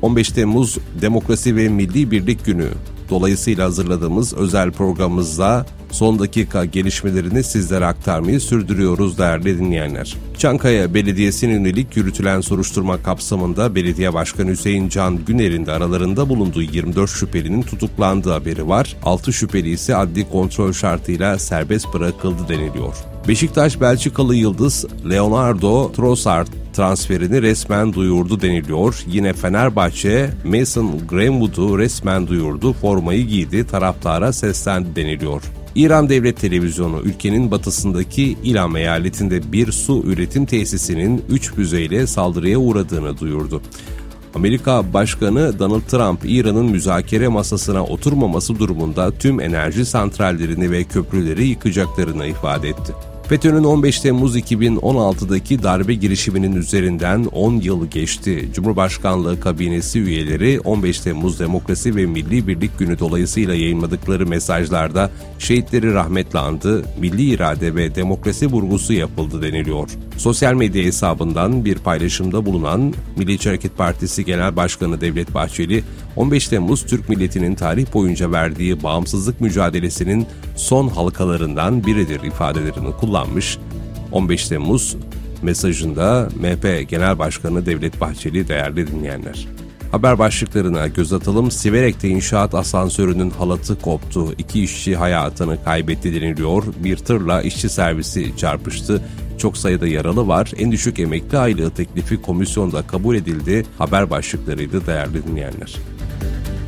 15 Temmuz Demokrasi ve Milli Birlik Günü. Dolayısıyla hazırladığımız özel programımızda son dakika gelişmelerini sizlere aktarmayı sürdürüyoruz değerli dinleyenler. Çankaya Belediyesi'ne yönelik yürütülen soruşturma kapsamında Belediye Başkanı Hüseyin Can Güner'in de aralarında bulunduğu 24 şüphelinin tutuklandığı haberi var. 6 şüpheli ise adli kontrol şartıyla serbest bırakıldı deniliyor. Beşiktaş Belçikalı yıldız Leonardo Trossard transferini resmen duyurdu deniliyor. Yine Fenerbahçe Mason Greenwood'u resmen duyurdu, formayı giydi, taraftara seslendi deniliyor. İran Devlet Televizyonu ülkenin batısındaki İlam eyaletinde bir su üretim tesisinin 3 füzeyle saldırıya uğradığını duyurdu. Amerika Başkanı Donald Trump, İran'ın müzakere masasına oturmaması durumunda tüm enerji santrallerini ve köprüleri yıkacaklarını ifade etti. FETÖ'nün 15 Temmuz 2016'daki darbe girişiminin üzerinden 10 yıl geçti. Cumhurbaşkanlığı kabinesi üyeleri 15 Temmuz Demokrasi ve Milli Birlik Günü dolayısıyla yayınladıkları mesajlarda şehitleri rahmetle andı, milli irade ve demokrasi vurgusu yapıldı deniliyor. Sosyal medya hesabından bir paylaşımda bulunan Milliyetçi Hareket Partisi Genel Başkanı Devlet Bahçeli, 15 Temmuz Türk milletinin tarih boyunca verdiği bağımsızlık mücadelesinin son halkalarından biridir ifadelerini kullanmış. 15 Temmuz mesajında MHP Genel Başkanı Devlet Bahçeli değerli dinleyenler. Haber başlıklarına göz atalım. Siverek'te inşaat asansörünün halatı koptu. 2 işçi hayatını kaybetti deniliyor. Bir tırla işçi servisi çarpıştı. Çok sayıda yaralı var. En düşük emekli aylığı teklifi komisyonda kabul edildi. Haber başlıklarıydı değerli dinleyenler.